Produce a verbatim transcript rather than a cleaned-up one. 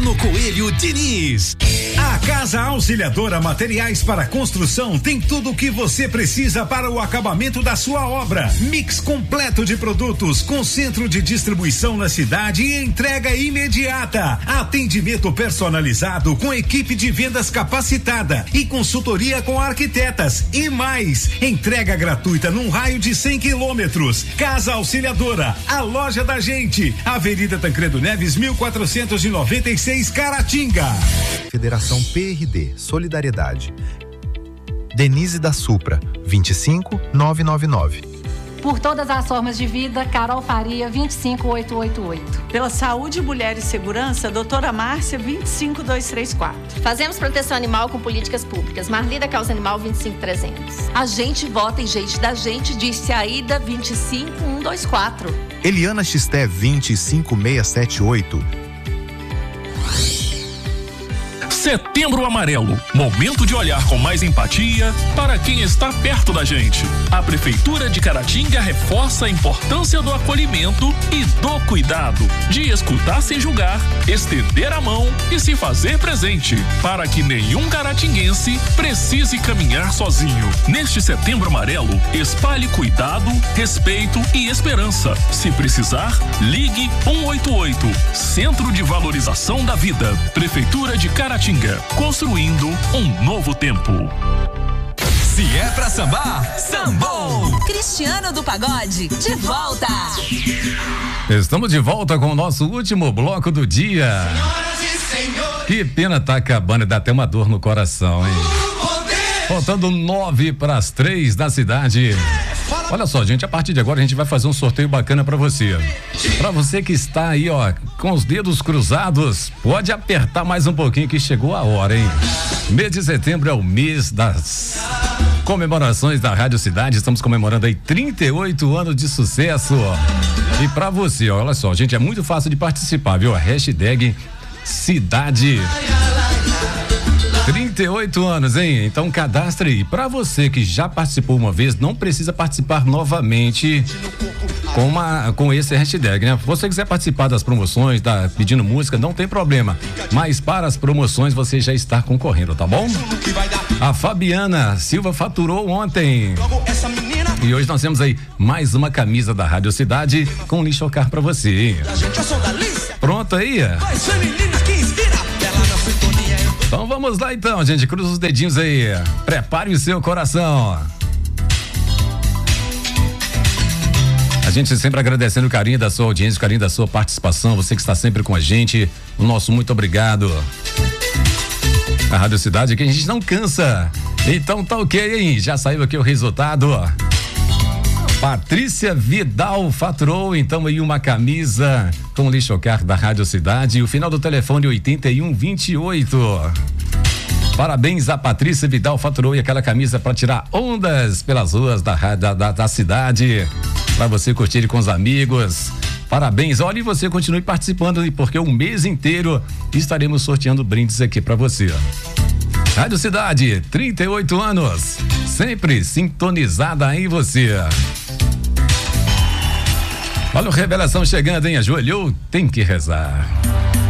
no Coelho Diniz. A Casa Auxiliadora Materiais para Construção tem tudo o que você precisa para o acabamento da sua obra. Mix completo de produtos com centro de distribuição na cidade e entrega imediata. Atendimento personalizado com equipe de vendas capacitada e consultoria com arquitetas e mais. Entrega gratuita num raio de cem quilômetros. Casa Auxiliadora, a loja da gente. Avenida Tancredo Neves, mil quatrocentos e noventa e seis, Caratinga. Federação P R D Solidariedade. Denise da Supra, vinte e cinco, novecentos e noventa e nove. Por todas as formas de vida, Carol Faria, vinte e cinco, oitocentos e oitenta e oito. Pela saúde, mulher e segurança, doutora Márcia, vinte e cinco, duzentos e trinta e quatro. Fazemos proteção animal com políticas públicas. Marlida Causa Animal, vinte e cinco, trezentos. A gente vota em gente da gente, disse Aida, vinte e cinco, cento e vinte e quatro. Eliana Xisté, vinte e cinco, seiscentos e setenta e oito. Setembro Amarelo, momento de olhar com mais empatia para quem está perto da gente. A Prefeitura de Caratinga reforça a importância do acolhimento e do cuidado, de escutar sem julgar, estender a mão e se fazer presente, para que nenhum caratinguense precise caminhar sozinho. Neste Setembro Amarelo, espalhe cuidado, respeito e esperança. Se precisar, ligue um oito oito, Centro de Valorização da Vida, Prefeitura de Caratinga. Construindo um novo tempo. Se é pra sambar, sambou! Cristiano do Pagode, de volta! Estamos de volta com o nosso último bloco do dia. Senhoras e senhores, que pena tá acabando e dá até uma dor no coração, hein? Faltando nove para as três da cidade. Olha só, gente, a partir de agora a gente vai fazer um sorteio bacana pra você. Pra você que está aí, ó, com os dedos cruzados, pode apertar mais um pouquinho que chegou a hora, hein? Mês de setembro é o mês das comemorações da Rádio Cidade. Estamos comemorando aí trinta e oito anos de sucesso. E pra você, ó, olha só, gente, é muito fácil de participar, viu? A hashtag Cidade. trinta e oito anos, hein? Então cadastre aí. Pra você que já participou uma vez, não precisa participar novamente com uma, com esse hashtag, né? Se você quiser participar das promoções, da, pedindo música, não tem problema. Mas para as promoções você já está concorrendo, tá bom? A Fabiana Silva faturou ontem. E hoje nós temos aí mais uma camisa da Rádio Cidade com Lixocar pra você, hein? Pronto aí? Então vamos lá então, gente, cruza os dedinhos aí, prepare o seu coração. A gente sempre agradecendo o carinho da sua audiência, o carinho da sua participação, você que está sempre com a gente, o nosso muito obrigado. A Rádio Cidade que a gente não cansa, então tá ok, hein? Já saiu aqui o resultado. Patrícia Vidal faturou então aí uma camisa com Lixocar da Rádio Cidade, o final do telefone oitenta e um, vinte e oito. Parabéns a Patrícia Vidal, faturou aí aquela camisa para tirar ondas pelas ruas da, da, da, da cidade, para você curtir com os amigos. Parabéns, olha, e você continue participando, porque o mês inteiro estaremos sorteando brindes aqui para você. Rádio Cidade, trinta e oito anos, sempre sintonizada em você. Olha o Revelação chegando, hein? Ajoelhou, tem que rezar.